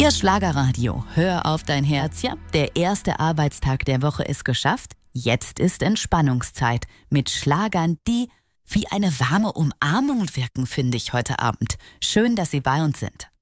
Ihr Schlagerradio, hör auf dein Herz, ja. Der erste Arbeitstag der Woche ist geschafft. Jetzt ist Entspannungszeit mit Schlagern, die wie eine warme Umarmung wirken, finde ich heute Abend. Schön, dass Sie bei uns sind.